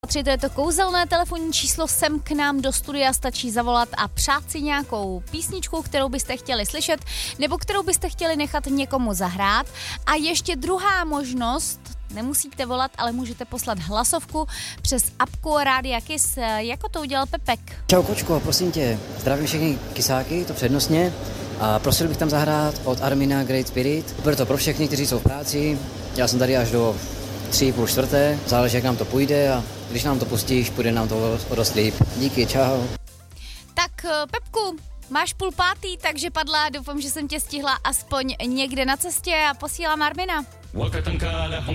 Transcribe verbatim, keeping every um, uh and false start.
To je to kouzelné telefonní číslo, sem k nám do studia stačí zavolat a přát si nějakou písničku, kterou byste chtěli slyšet, nebo kterou byste chtěli nechat někomu zahrát. A ještě druhá možnost, nemusíte volat, ale můžete poslat hlasovku přes apku Rádia Kiss, jako to udělal Pepek. Čau Kočko, prosím tě, zdravím všechny kysáky, to přednostně. A prosil bych tam zahrát od Armina Great Spirit. Bude to pro všechny, kteří jsou v práci. Já jsem tady až do tři, půl čtvrté, záleží, jak nám to půjde a když nám to pustíš, půjde nám to o dost líp. Díky, čau. Tak Pepku, máš půl pátý, takže padla, doufám, že jsem tě stihla aspoň někde na cestě a posílám Armina.